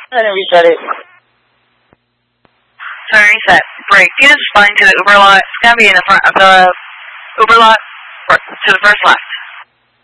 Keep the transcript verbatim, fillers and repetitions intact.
I didn't reset it. Sorry, reset. Break. You just spine to the Uber lot. It's gonna be in the front of the Uber lot, to the first left.